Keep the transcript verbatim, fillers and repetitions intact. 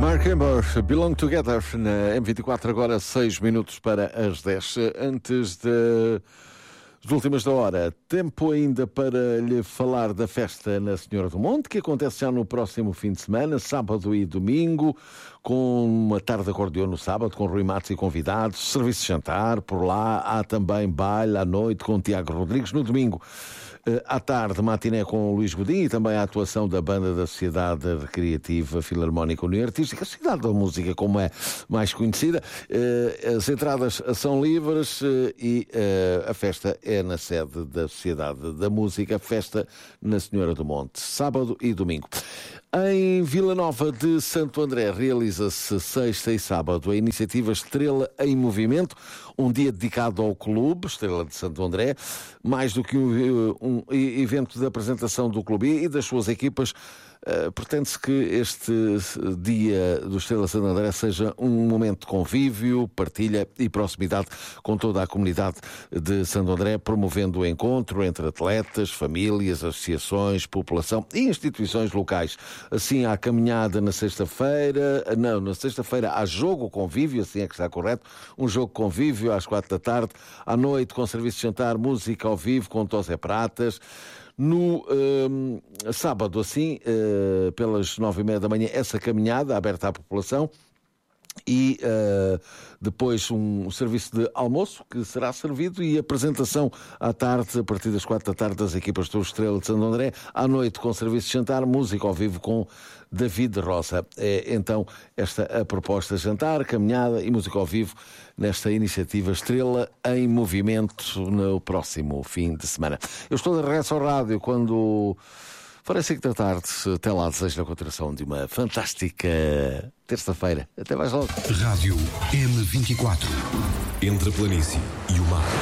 Mark Amber, Belong Together, na M vinte e quatro, agora seis minutos para as dez. Antes de... As últimas da hora, tempo ainda para lhe falar da festa na Senhora do Monte, que acontece já no próximo fim de semana, sábado e domingo, com uma tarde de acordeão no sábado, com Rui Matos e convidados, serviço de jantar, por lá há também baile à noite com Tiago Rodrigues. No domingo, à tarde, matiné com o Luís Godinho e também a atuação da Banda da Sociedade Recreativa Filarmónica União Artística, a Cidade da Música, como é mais conhecida. As entradas são livres e a festa é na sede da Sociedade da Música, festa na Senhora do Monte, sábado e domingo. Em Vila Nova de Santo André realiza-se sexta e sábado a iniciativa Estrela em Movimento, um dia dedicado ao clube Estrela de Santo André, mais do que um, um evento de apresentação do clube e das suas equipas. Uh, pretende-se que este dia do Estrela Santo André seja um momento de convívio, partilha e proximidade com toda a comunidade de Santo André, promovendo o encontro entre atletas, famílias, associações, população e instituições locais. Assim, há caminhada na sexta-feira, não, na sexta-feira há jogo convívio, assim é que está correto, um jogo convívio às quatro da tarde, à noite com serviço de jantar, música ao vivo com Tosé Pratas. No um, sábado, assim, uh, pelas nove e meia da manhã, essa caminhada aberta à população e uh, depois um serviço de almoço que será servido e apresentação à tarde, a partir das quatro da tarde, das equipas do Estrela de Santo André, à noite com serviço de jantar, música ao vivo com David Rosa. É então esta a proposta: jantar, caminhada e música ao vivo nesta iniciativa Estrela em Movimento no próximo fim de semana. Eu estou de regresso ao rádio quando for às cinco da tarde. Até lá, desejo a continuação de uma fantástica terça-feira. Até mais logo. Rádio M vinte e quatro. Entre a planície e o mar.